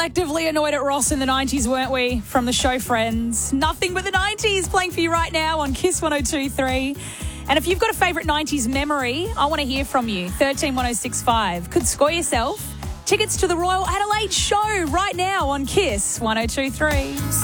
collectively annoyed at Ross in the 90s, weren't we? From the show Friends. Nothing but the 90s playing for you right now on Kiss 102.3. And if you've got a favourite 90s memory, I want to hear from you. 131065. Could score yourself tickets to the Royal Adelaide show right now on Kiss 102.3.